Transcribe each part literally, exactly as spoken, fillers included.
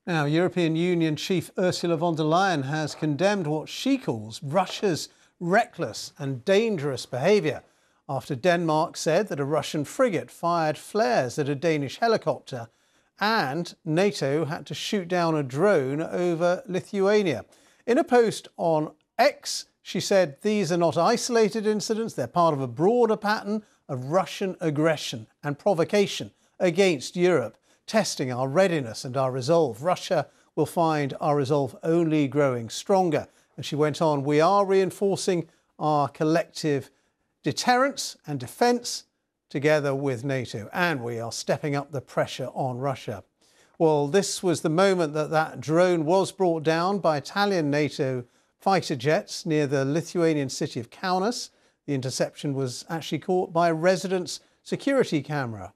Now, European Union Chief Ursula von der Leyen has condemned what she calls Russia's reckless and dangerous behaviour after Denmark said that a Russian frigate fired flares at a Danish helicopter and NATO had to shoot down a drone over Lithuania. In a post on X, she said these are not isolated incidents, they're part of a broader pattern of Russian aggression and provocation against Europe, testing our readiness and our resolve. Russia will find our resolve only growing stronger. And she went on, we are reinforcing our collective deterrence and defence together with NATO, and we are stepping up the pressure on Russia. Well, this was the moment that that drone was brought down by Italian NATO fighter jets near the Lithuanian city of Kaunas. The interception was actually caught by a resident's security camera.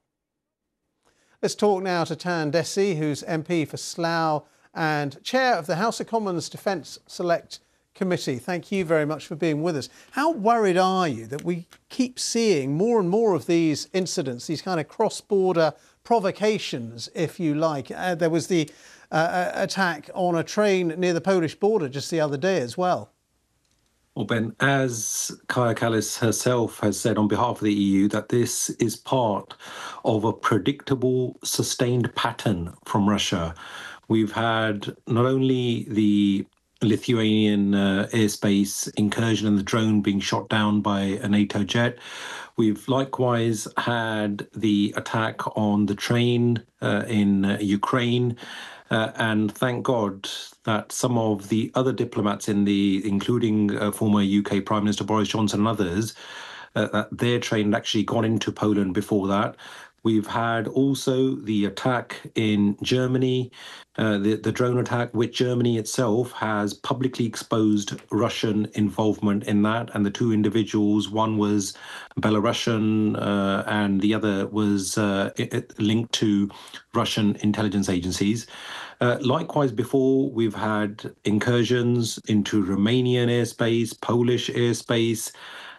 Let's talk now to Tan Desi, who's M P for Slough and chair of the House of Commons Defence Select Committee. Thank you very much for being with us. How worried are you that we keep seeing more and more of these incidents, these kind of cross-border provocations, if you like? Uh, there was the uh, attack on a train near the Polish border just the other day as well. Well, Ben, as Kaja Kallas herself has said on behalf of the E U, that this is part of a predictable, sustained pattern from Russia. We've had not only the Lithuanian uh, airspace incursion and the drone being shot down by a NATO jet. We've likewise had the attack on the train uh, in uh, Ukraine. Uh, and thank God that some of the other diplomats in the, including uh, former U K Prime Minister Boris Johnson and others, uh, that their train had actually gone into Poland before that. We've had also the attack in Germany, uh, the, the drone attack, which Germany itself has publicly exposed Russian involvement in that. And the two individuals, one was Belarusian uh, and the other was uh, linked to Russian intelligence agencies. Uh, likewise, before, we've had incursions into Romanian airspace, Polish airspace,